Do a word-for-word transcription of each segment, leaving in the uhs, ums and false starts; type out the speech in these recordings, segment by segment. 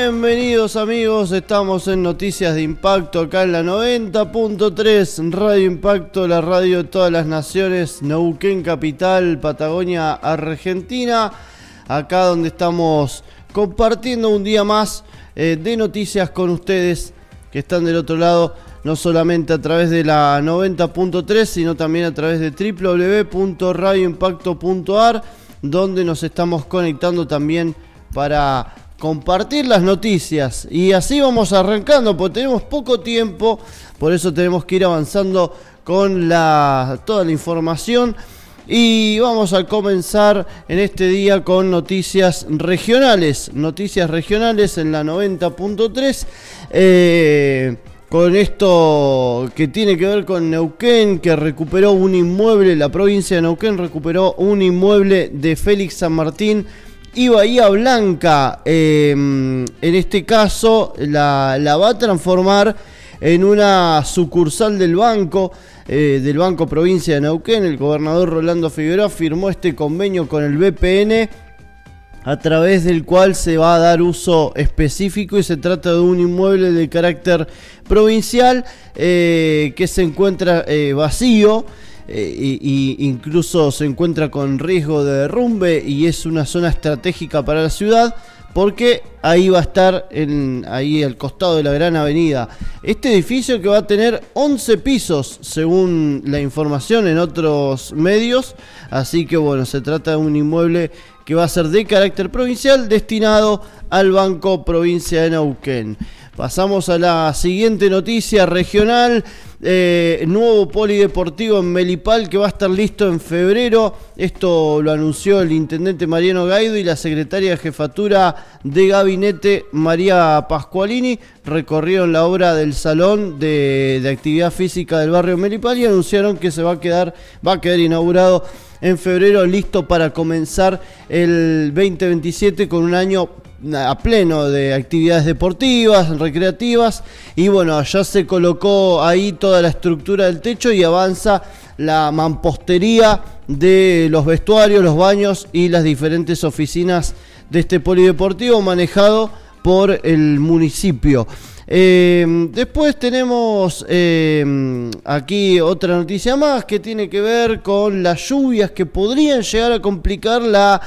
Bienvenidos amigos, estamos en Noticias de Impacto acá en la noventa punto tres, Radio Impacto, la radio de todas las naciones, Neuquén capital, Patagonia Argentina, acá donde estamos compartiendo un día más eh, de noticias con ustedes que están del otro lado, no solamente a través de la noventa punto tres, sino también a través de doble u doble u doble u punto radio impacto punto a r, donde nos estamos conectando también para compartir las noticias. Y así vamos arrancando, porque tenemos poco tiempo, por eso tenemos que ir avanzando con la, toda la información. Y vamos a comenzar en este día con noticias regionales, noticias regionales en la noventa punto tres, eh, con esto que tiene que ver con Neuquén, que recuperó un inmueble, la provincia de Neuquén recuperó un inmueble de Félix San Martín y Bahía Blanca. Eh, en este caso la, la va a transformar en una sucursal del banco, eh, del Banco Provincia de Neuquén. El gobernador Rolando Figueroa firmó este convenio con el B P N, a través del cual se va a dar uso específico, y se trata de un inmueble de carácter provincial eh, que se encuentra eh, vacío. Eh, y, y incluso se encuentra con riesgo de derrumbe, y es una zona estratégica para la ciudad porque ahí va a estar en, ahí al costado de la gran avenida este edificio, que va a tener once pisos según la información en otros medios. Así que bueno, se trata de un inmueble que va a ser de carácter provincial, destinado al Banco Provincia de Neuquén. Pasamos a la siguiente noticia regional. Eh, nuevo polideportivo en Melipal, que va a estar listo en febrero. Esto lo anunció el intendente Mariano Gaido y la secretaria de jefatura de gabinete María Pascualini. Recorrieron la obra del salón de, de actividad física del barrio Melipal y anunciaron que se va a quedar, va a quedar inaugurado en febrero, listo para comenzar el veinte veintisiete con un año a pleno de actividades deportivas, recreativas. Y bueno, ya se colocó ahí toda la estructura del techo y avanza la mampostería de los vestuarios, los baños y las diferentes oficinas de este polideportivo, manejado por el municipio. Eh, después tenemos eh, aquí otra noticia más que tiene que ver con las lluvias que podrían llegar a complicar la,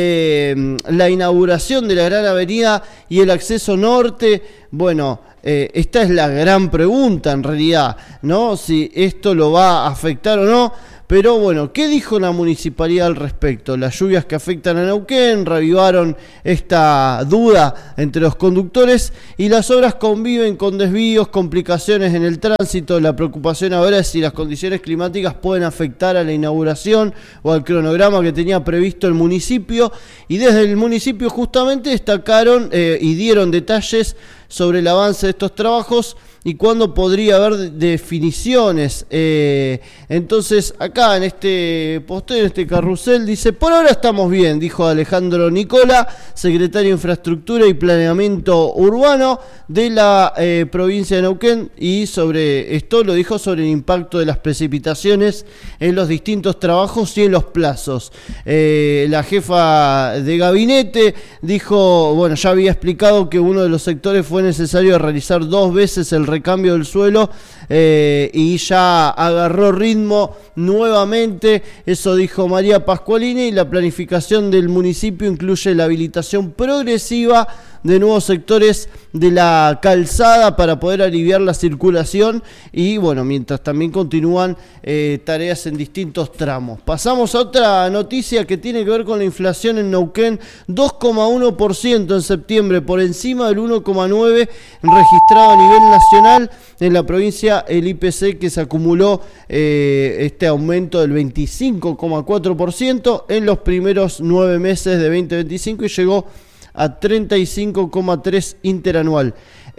eh, la inauguración de la gran avenida y el acceso norte. Bueno, eh, esta es la gran pregunta en realidad, ¿no? Si esto lo va a afectar o no. Pero bueno, ¿qué dijo la municipalidad al respecto? Las lluvias que afectan a Neuquén reavivaron esta duda entre los conductores, y las obras conviven con desvíos, complicaciones en el tránsito. La preocupación ahora es si las condiciones climáticas pueden afectar a la inauguración o al cronograma que tenía previsto el municipio. Y desde el municipio justamente destacaron eh, y dieron detalles sobre el avance de estos trabajos y cuándo podría haber definiciones. Eh, entonces, acá en este posteo, en este carrusel, dice: por ahora estamos bien, dijo Alejandro Nicola, secretario de Infraestructura y Planeamiento Urbano de la eh, provincia de Neuquén, y sobre esto lo dijo sobre el impacto de las precipitaciones en los distintos trabajos y en los plazos. Eh, la jefa de gabinete dijo, bueno, ya había explicado que uno de los sectores fue necesario realizar dos veces el recambio del suelo, eh, y ya agarró ritmo nuevamente. Eso dijo María Pascualini. Y la planificación del municipio incluye la habilitación progresiva de nuevos sectores de la calzada para poder aliviar la circulación, y bueno, mientras también continúan eh, tareas en distintos tramos. Pasamos a otra noticia que tiene que ver con la inflación en Neuquén: dos coma uno por ciento en septiembre, por encima del uno coma nueve por ciento registrado a nivel nacional. En la provincia el I P C, que se acumuló eh, este aumento del veinticinco coma cuatro por ciento en los primeros nueve meses de veinte veinticinco, y llegó a treinta y cinco coma tres por ciento interanual.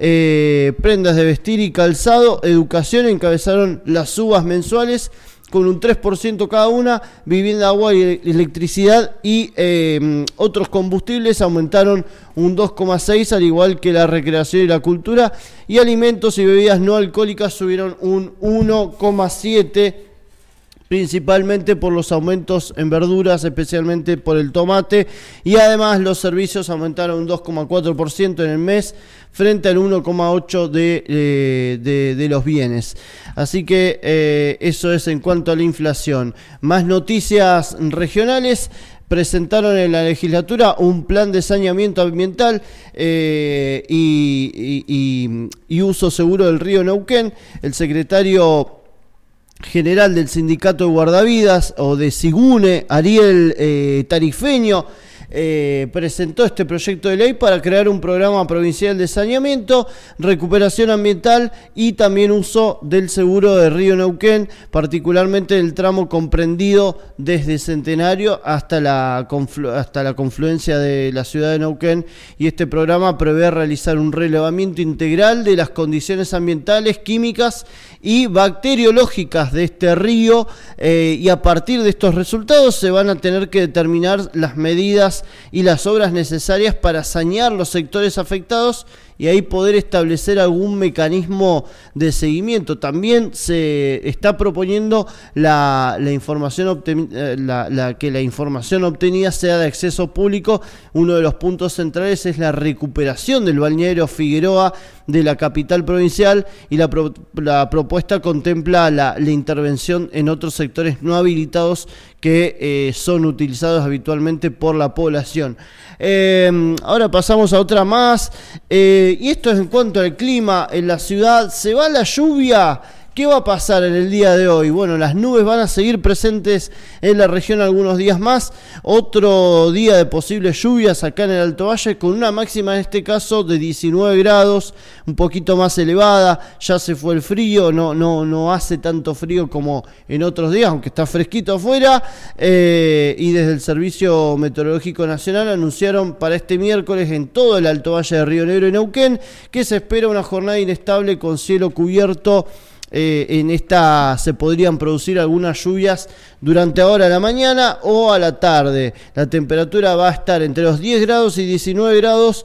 Eh, prendas de vestir y calzado, educación encabezaron las subas mensuales con un tres por ciento cada una. Vivienda, agua y electricidad y eh, otros combustibles aumentaron un dos coma seis por ciento, al igual que la recreación y la cultura. Y alimentos y bebidas no alcohólicas subieron un uno coma siete principalmente por los aumentos en verduras, especialmente por el tomate, y además los servicios aumentaron un dos coma cuatro por ciento en el mes frente al uno coma ocho por ciento de, eh, de, de los bienes. Así que eh, eso es en cuanto a la inflación. Más noticias regionales. Presentaron en la legislatura un plan de saneamiento ambiental eh, y, y, y, y uso seguro del río Neuquén. El secretario general del sindicato de guardavidas o de Sigune, Ariel eh, Tarifeño, eh, presentó este proyecto de ley para crear un programa provincial de saneamiento, recuperación ambiental y también uso del seguro de río Neuquén, particularmente el tramo comprendido desde Centenario hasta la, conflu- hasta la confluencia de la ciudad de Neuquén, y este programa prevé realizar un relevamiento integral de las condiciones ambientales, químicas y bacteriológicas de este río, eh, y a partir de estos resultados se van a tener que determinar las medidas y las obras necesarias para sanear los sectores afectados y ahí poder establecer algún mecanismo de seguimiento. También se está proponiendo la, la información obten, la, la, que la información obtenida sea de acceso público. Uno de los puntos centrales es la recuperación del balneario Figueroa de la capital provincial, y la, pro, la propuesta contempla la, la intervención en otros sectores no habilitados que eh, son utilizados habitualmente por la población. Eh, ahora pasamos a otra más, eh, y esto es en cuanto al clima en la ciudad. Se va la lluvia. ¿Qué va a pasar en el día de hoy? Bueno, las nubes van a seguir presentes en la región algunos días más. Otro día de posibles lluvias acá en el Alto Valle, con una máxima en este caso de diecinueve grados, un poquito más elevada. Ya se fue el frío, no, no, no hace tanto frío como en otros días, aunque está fresquito afuera. Eh, y desde el Servicio Meteorológico Nacional anunciaron para este miércoles en todo el Alto Valle de Río Negro y Neuquén que se espera una jornada inestable con cielo cubierto. Eh, en esta se podrían producir algunas lluvias durante ahora a la mañana o a la tarde. La temperatura va a estar entre los diez grados y diecinueve grados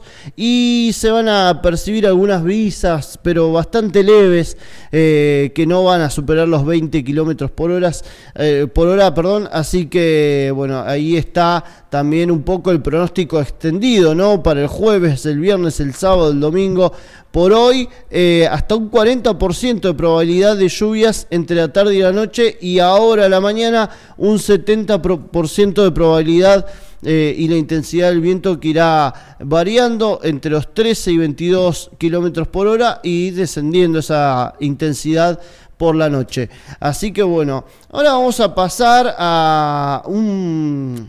y se van a percibir algunas brisas, pero bastante leves, eh, que no van a superar los veinte kilómetros por hora, eh, por hora, perdón. Así que bueno, ahí está también un poco el pronóstico extendido, ¿no? Para el jueves, el viernes, el sábado, el domingo. Por hoy, eh, hasta un cuarenta por ciento de probabilidad de lluvias entre la tarde y la noche, y ahora a la mañana un setenta por ciento de probabilidad, eh, y la intensidad del viento que irá variando entre los trece y veintidós kilómetros por hora y descendiendo esa intensidad por la noche. Así que bueno, ahora vamos a pasar a un...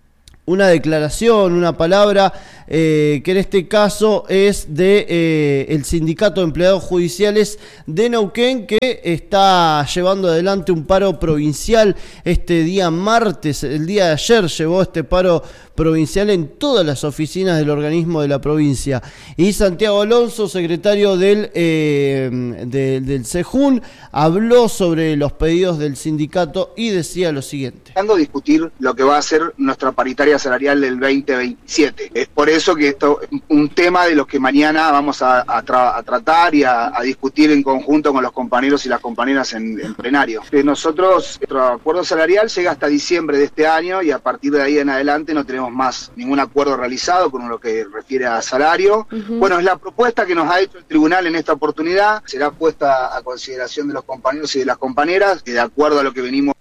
una declaración, una palabra, eh, que en este caso es de eh, el Sindicato de Empleados Judiciales de Neuquén, que está llevando adelante un paro provincial este día martes. El día de ayer llevó este paro provincial en todas las oficinas del organismo de la provincia. Y Santiago Alonso, secretario del, eh, de, del SEJUN, habló sobre los pedidos del sindicato y decía lo siguiente. Discutir lo que va a ser nuestra paritaria salarial del veinte veintisiete. Es por eso que esto es un tema de los que mañana vamos a, a, tra a tratar y a, a discutir en conjunto con los compañeros y las compañeras en, en plenario. Nosotros, nuestro acuerdo salarial llega hasta diciembre de este año y a partir de ahí en adelante no tenemos más ningún acuerdo realizado con lo que refiere a salario. Uh-huh. Bueno, es la propuesta que nos ha hecho el tribunal en esta oportunidad. Será puesta a consideración de los compañeros y de las compañeras, que de acuerdo a lo que venimos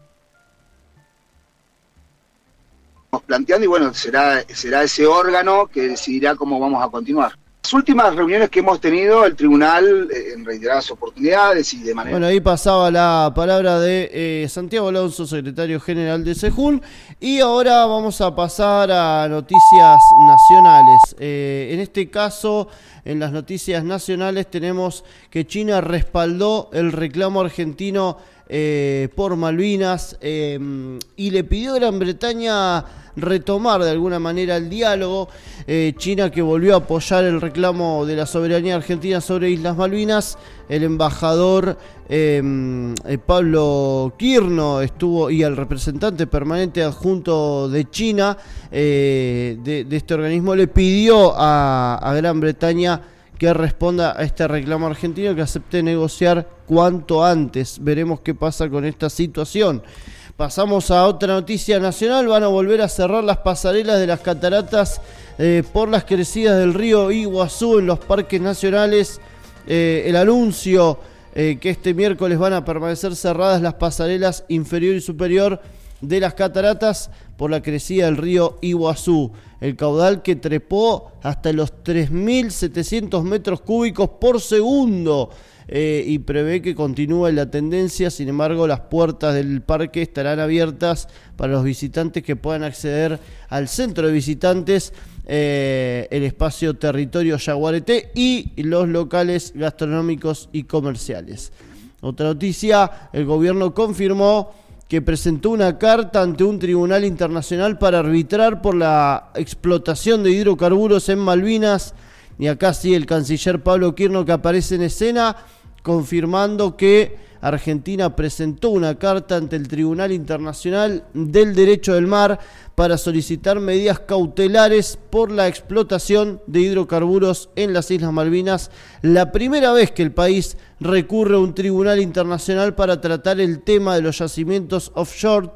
planteando, y bueno, será, será ese órgano que decidirá cómo vamos a continuar. Las últimas reuniones que hemos tenido, el tribunal, eh, en reiteradas oportunidades y de manera... Bueno, ahí pasaba la palabra de eh, Santiago Alonso, secretario general de SEJUN, y ahora vamos a pasar a noticias nacionales. Eh, en este caso, en las noticias nacionales tenemos que China respaldó el reclamo argentino eh, por Malvinas eh, y le pidió a Gran Bretaña retomar de alguna manera el diálogo. eh, China, que volvió a apoyar el reclamo de la soberanía argentina sobre Islas Malvinas. El embajador eh, Pablo Quirno estuvo, y el representante permanente adjunto de China, eh, de, de este organismo, le pidió a, a Gran Bretaña que que responda a este reclamo argentino, que acepte negociar cuanto antes. Veremos qué pasa con esta situación. Pasamos a otra noticia nacional. Van a volver a cerrar las pasarelas de las cataratas eh, por las crecidas del río Iguazú en los parques nacionales. Eh, el anuncio eh, que este miércoles van a permanecer cerradas las pasarelas inferior y superior de las cataratas por la crecida del río Iguazú, el caudal que trepó hasta los tres mil setecientos metros cúbicos por segundo eh, y prevé que continúe la tendencia. Sin embargo, las puertas del parque estarán abiertas para los visitantes que puedan acceder al centro de visitantes, eh, el espacio territorio Yaguareté y los locales gastronómicos y comerciales. Otra noticia: el gobierno confirmó que presentó una carta ante un tribunal internacional para arbitrar por la explotación de hidrocarburos en Malvinas. Y acá sí el canciller Pablo Quirno, que aparece en escena, confirmando que Argentina presentó una carta ante el Tribunal Internacional del Derecho del Mar para solicitar medidas cautelares por la explotación de hidrocarburos en las Islas Malvinas. La primera vez que el país recurre a un tribunal internacional para tratar el tema de los yacimientos offshore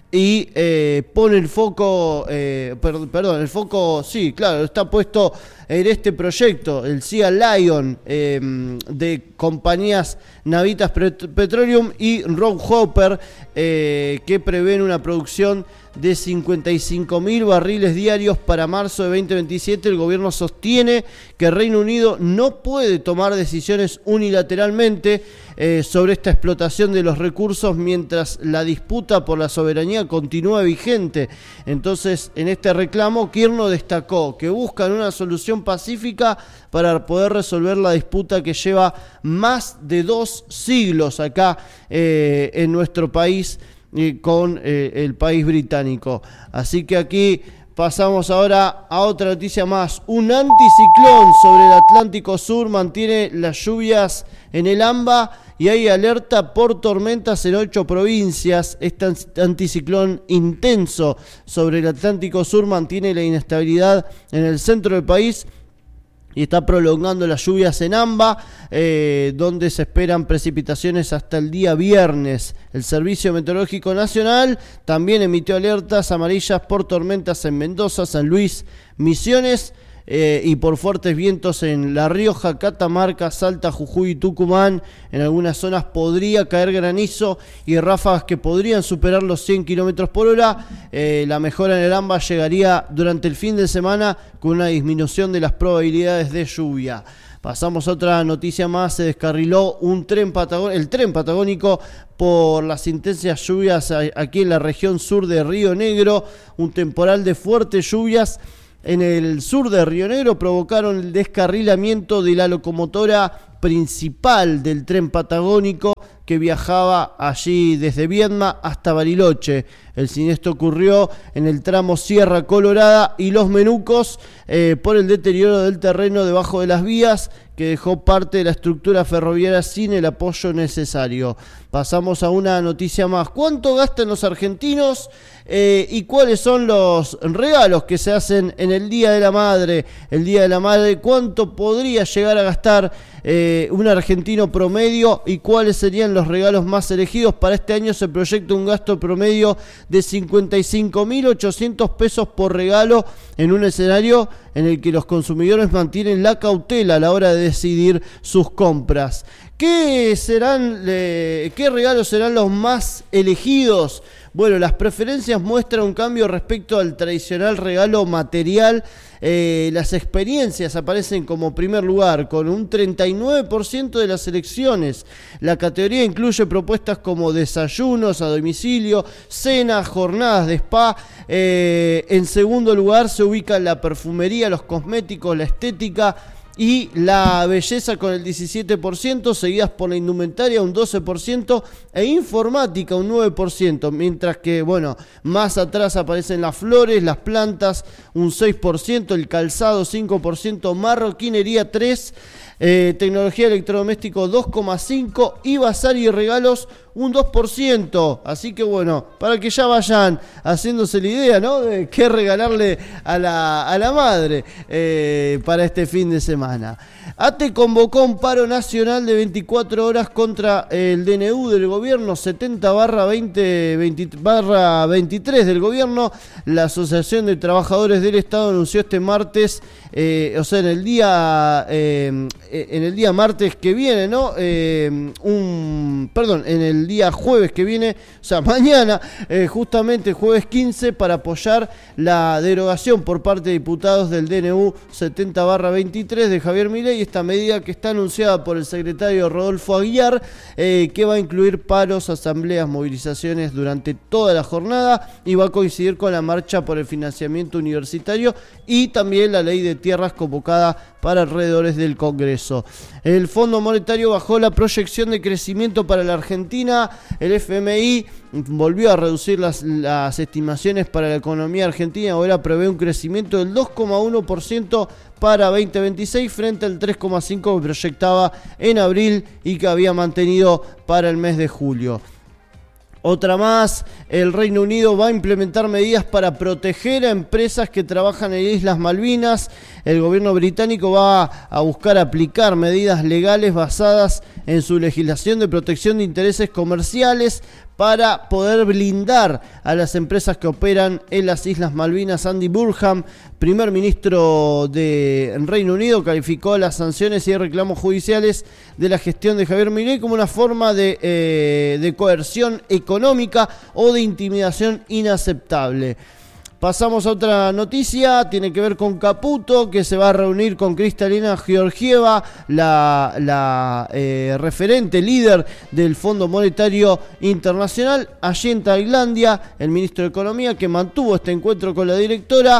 y eh, pone el foco, eh, per, perdón, el foco, sí, claro, está puesto en este proyecto, el Sea Lion, eh, de compañías Navitas Petroleum y Rogue Hopper, eh, que prevén una producción de cincuenta y cinco mil barriles diarios para marzo de veinte veintisiete. El gobierno sostiene que Reino Unido no puede tomar decisiones unilateralmente eh, sobre esta explotación de los recursos mientras la disputa por la soberanía continúa vigente. Entonces, en este reclamo, Quirno destacó que buscan una solución pacífica para poder resolver la disputa que lleva más de dos siglos acá eh, en nuestro país con eh, el país británico. Así que aquí pasamos ahora a otra noticia más. Un anticiclón sobre el Atlántico Sur mantiene las lluvias en el AMBA y hay alerta por tormentas en ocho provincias. Este anticiclón intenso sobre el Atlántico Sur mantiene la inestabilidad en el centro del país y está prolongando las lluvias en AMBA, eh, donde se esperan precipitaciones hasta el día viernes. El Servicio Meteorológico Nacional también emitió alertas amarillas por tormentas en Mendoza, San Luis, Misiones eh, y por fuertes vientos en La Rioja, Catamarca, Salta, Jujuy y Tucumán. En algunas zonas podría caer granizo y ráfagas que podrían superar los cien kilómetros por hora. Eh, la mejora en el AMBA llegaría durante el fin de semana con una disminución de las probabilidades de lluvia. Pasamos a otra noticia más. Se descarriló un tren patagónico, el tren patagónico por las intensas lluvias aquí en la región sur de Río Negro. Un temporal de fuertes lluvias en el sur de Río Negro provocaron el descarrilamiento de la locomotora principal del tren patagónico que viajaba allí desde Viedma hasta Bariloche. El siniestro ocurrió en el tramo Sierra Colorada y Los Menucos eh, por el deterioro del terreno debajo de las vías, que dejó parte de la estructura ferroviaria sin el apoyo necesario. Pasamos a una noticia más. ¿Cuánto gastan los argentinos eh, y cuáles son los regalos que se hacen en el Día de la Madre? El Día de la Madre, ¿cuánto podría llegar a gastar eh, un argentino promedio y cuáles serían los regalos más elegidos? Para este año se proyecta un gasto promedio de cincuenta y cinco mil ochocientos pesos por regalo, en un escenario en el que los consumidores mantienen la cautela a la hora de decidir sus compras. ¿Qué serán, eh, qué regalos serán los más elegidos? Bueno, las preferencias muestran un cambio respecto al tradicional regalo material. Eh, las experiencias aparecen como primer lugar, con un treinta y nueve por ciento de las elecciones. La categoría incluye propuestas como desayunos a domicilio, cenas, jornadas de spa. Eh, en segundo lugar se ubica la perfumería, los cosméticos, la estética y la belleza con el diecisiete por ciento, seguidas por la indumentaria un doce por ciento e informática un nueve por ciento, mientras que, bueno, más atrás aparecen las flores, las plantas un seis por ciento, el calzado cinco por ciento, marroquinería tres por ciento, Eh, tecnología electrodoméstico dos coma cinco y bazar y regalos un dos por ciento. Así que bueno, para que ya vayan haciéndose la idea, ¿no?, de qué regalarle a la, a la madre eh, para este fin de semana. A T E convocó un paro nacional de veinticuatro horas contra el D N U del gobierno, setenta barra veintitrés del gobierno. La Asociación de Trabajadores del Estado anunció este martes, eh, o sea, en el día eh, en el día martes que viene, ¿no? Eh, un, perdón, en el día jueves que viene, o sea, mañana, eh, justamente jueves quince, para apoyar la derogación por parte de diputados del D N U setenta barra veintitrés de Javier Milei. Esta medida que está anunciada por el secretario Rodolfo Aguiar, eh, que va a incluir paros, asambleas, movilizaciones durante toda la jornada y va a coincidir con la marcha por el financiamiento universitario y también la ley de tierras convocada para alrededores del Congreso. El Fondo Monetario bajó la proyección de crecimiento para la Argentina. El F M I volvió a reducir las, las estimaciones para la economía argentina. Ahora prevé un crecimiento del dos coma uno por ciento para veinte veintiséis frente al tres coma cinco por ciento que proyectaba en abril y que había mantenido para el mes de julio. Otra más, el Reino Unido va a implementar medidas para proteger a empresas que trabajan en Islas Malvinas. El gobierno británico va a buscar aplicar medidas legales basadas en su legislación de protección de intereses comerciales para poder blindar a las empresas que operan en las Islas Malvinas. Andy Burnham, primer ministro de Reino Unido, calificó las sanciones y reclamos judiciales de la gestión de Javier Milei como una forma de, eh, de coerción económica o de intimidación inaceptable. Pasamos a otra noticia, tiene que ver con Caputo, que se va a reunir con Kristalina Georgieva, la, la eh, referente líder del Fondo Monetario Internacional, allí en Tailandia. El ministro de Economía, que mantuvo este encuentro con la directora,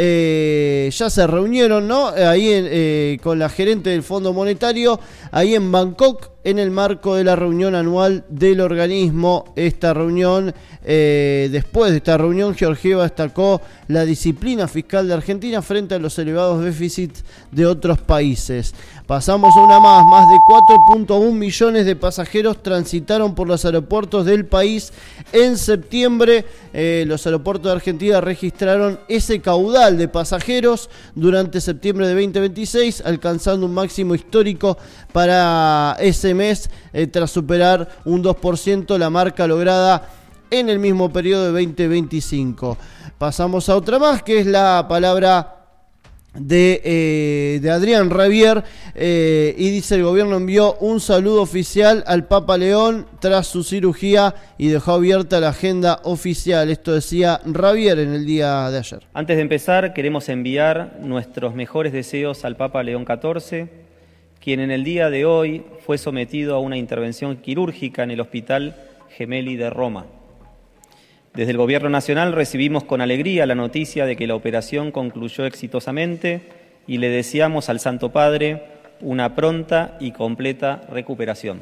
eh, ya se reunieron, ¿no?, ahí en, eh, con la gerente del Fondo Monetario, ahí en Bangkok, en el marco de la reunión anual del organismo. Esta reunión, eh, después de esta reunión, Georgieva destacó la disciplina fiscal de Argentina frente a los elevados déficits de otros países. Pasamos a una más, más de cuatro punto uno millones de pasajeros transitaron por los aeropuertos del país en septiembre. Eh, los aeropuertos de Argentina registraron ese caudal de pasajeros durante septiembre de veinte veintiséis, alcanzando un máximo histórico para ese mes, eh, tras superar un dos por ciento la marca lograda en el mismo periodo de veinte veinticinco. Pasamos a otra más, que es la palabra de, eh, de Adrián Rabier, eh, y dice: el gobierno envió un saludo oficial al Papa León tras su cirugía y dejó abierta la agenda oficial. Esto decía Rabier en el día de ayer. Antes de empezar, queremos enviar nuestros mejores deseos al Papa León catorce, quien en el día de hoy fue sometido a una intervención quirúrgica en el Hospital Gemelli de Roma. Desde el Gobierno Nacional recibimos con alegría la noticia de que la operación concluyó exitosamente y le deseamos al Santo Padre una pronta y completa recuperación.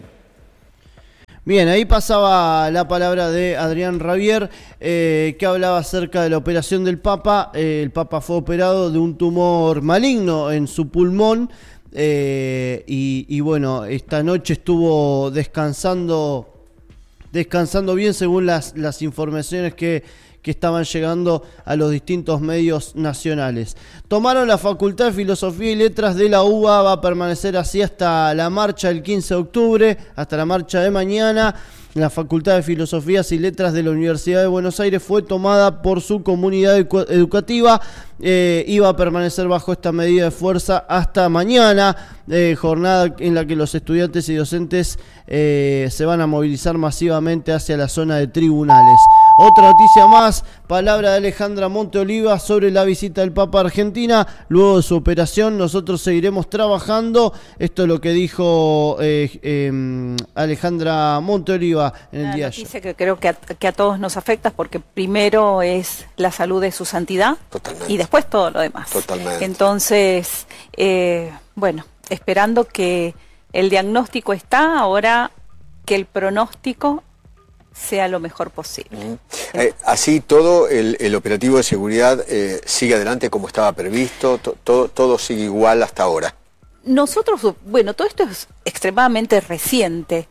Bien, ahí pasaba la palabra de Adrián Rabier, eh, que hablaba acerca de la operación del Papa. Eh, el Papa fue operado de un tumor maligno en su pulmón. Eh, y, y bueno, esta noche estuvo descansando descansando bien, según las, las informaciones que, que estaban llegando a los distintos medios nacionales. Tomaron la Facultad de Filosofía y Letras de la U B A, va a permanecer así hasta la marcha del quince de octubre, hasta la marcha de mañana. La Facultad de Filosofías y Letras de la Universidad de Buenos Aires fue tomada por su comunidad edu- educativa. Eh, iba a permanecer bajo esta medida de fuerza hasta mañana, eh, jornada en la que los estudiantes y docentes eh, se van a movilizar masivamente hacia la zona de tribunales. Otra noticia más, palabra de Alejandra Monteoliva sobre la visita del Papa a Argentina. Luego de su operación, nosotros seguiremos trabajando. Esto es lo que dijo eh, eh, Alejandra Monteoliva en el día de ayer. Dice que creo que a, que a todos nos afecta, porque primero es la salud de su santidad. Totalmente. Y después todo lo demás. Totalmente. Entonces, eh, bueno, esperando que el diagnóstico está, ahora que el pronóstico sea lo mejor posible. Mm. Eh, así todo el, el operativo de seguridad eh, sigue adelante como estaba previsto, to, todo, todo sigue igual hasta ahora. nosotros, bueno, todo esto es extremadamente reciente.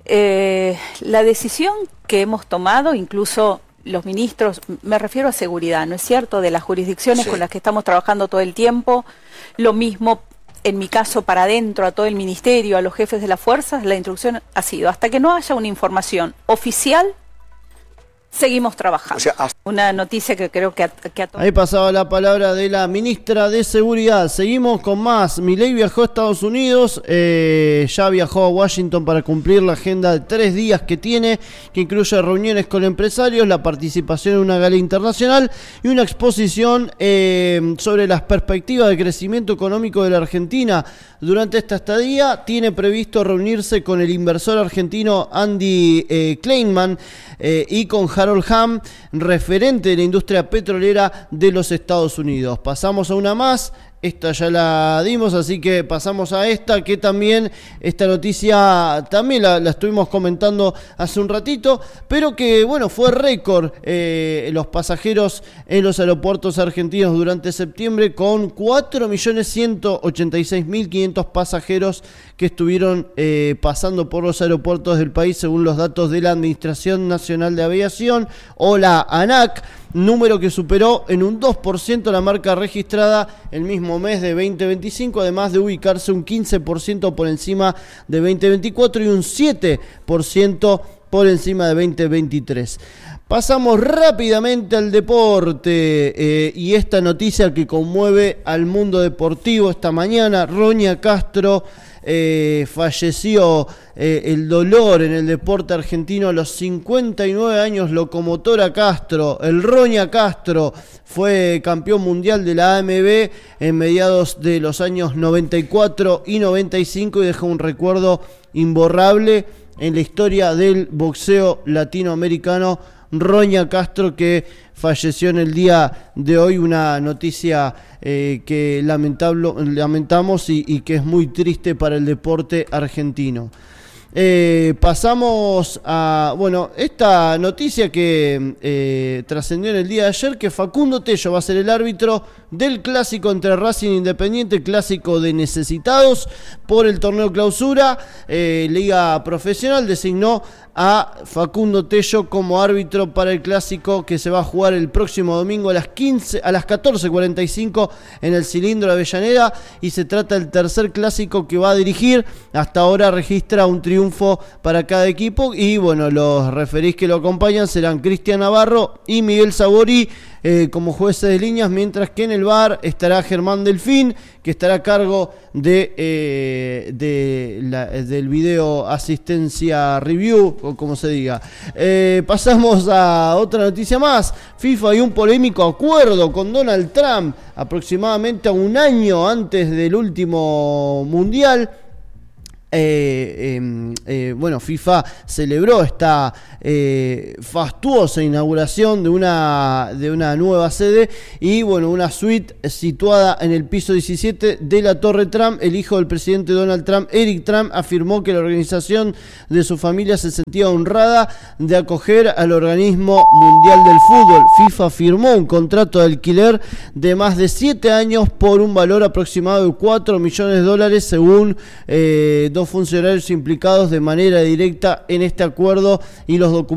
Eh, la decisión que hemos tomado, incluso los ministros, me refiero a seguridad, ¿no es cierto?, de las jurisdicciones sí. con las que estamos trabajando todo el tiempo, lo mismo en mi caso para adentro, a todo el ministerio, a los jefes de las fuerzas, la instrucción ha sido, hasta que no haya una información oficial, seguimos trabajando. O sea, hasta... Una noticia que creo que a, que a todos... Ahí pasaba la palabra de la ministra de Seguridad. Seguimos con más. Milei viajó a Estados Unidos, eh, ya viajó a Washington para cumplir la agenda de tres días que tiene, que incluye reuniones con empresarios, la participación en una gala internacional y una exposición eh, sobre las perspectivas de crecimiento económico de la Argentina. Durante esta estadía tiene previsto reunirse con el inversor argentino Andy eh, Kleinman eh, y con Harold Hamm, referente de la industria petrolera de los Estados Unidos. Pasamos a una más. Esta ya la dimos, así que pasamos a esta, que también, esta noticia también la, la estuvimos comentando hace un ratito, pero que, bueno, fue récord eh, los pasajeros en los aeropuertos argentinos durante septiembre, con cuatro millones ciento ochenta y seis mil quinientos pasajeros que estuvieron eh, pasando por los aeropuertos del país, según los datos de la Administración Nacional de Aviación, o la ANAC, número que superó en un dos por ciento la marca registrada el mismo mes de veinte veinticinco, además de ubicarse un quince por ciento por encima de veinte veinticuatro y un siete por ciento por encima de veinte veintitrés. Pasamos rápidamente al deporte eh, y esta noticia que conmueve al mundo deportivo esta mañana. Roña Castro eh, falleció, eh, el dolor en el deporte argentino a los cincuenta y nueve años. Locomotora Castro, el Roña Castro, fue campeón mundial de la A M B en mediados de los años noventa y cuatro y noventa y cinco y dejó un recuerdo imborrable en la historia del boxeo latinoamericano. Roña Castro, que falleció en el día de hoy, una noticia eh, que lamentable, lamentamos y, y que es muy triste para el deporte argentino. Eh, pasamos a, bueno, esta noticia que eh, trascendió en el día de ayer, que Facundo Tello va a ser el árbitro del clásico entre Racing e Independiente, clásico de necesitados por el torneo clausura. eh, Liga Profesional designó a Facundo Tello como árbitro para el clásico que se va a jugar el próximo domingo a las quince, a las catorce cuarenta y cinco en el Cilindro de Avellaneda, y se trata del tercer clásico que va a dirigir. Hasta ahora registra un triunfo para cada equipo y, bueno, los referís que lo acompañan serán Cristian Navarro y Miguel Sabori eh, como jueces de líneas, mientras que en el V A R estará Germán Delfín, que estará a cargo de, eh, de la, del video asistencia review, o como se diga. Eh, pasamos a otra noticia más. FIFA y un polémico acuerdo con Donald Trump aproximadamente a un año antes del último mundial. Eh, eh, eh, bueno, FIFA celebró esta eh, fastuosa inauguración de una, de una nueva sede y, bueno, una suite situada en el piso diecisiete de la Torre Trump. El hijo del presidente Donald Trump, Eric Trump, afirmó que la organización de su familia se sentía honrada de acoger al organismo mundial del fútbol. FIFA firmó un contrato de alquiler de más de siete años por un valor aproximado de cuatro millones de dólares, según eh, dos funcionarios implicados de manera directa en este acuerdo, y los documentos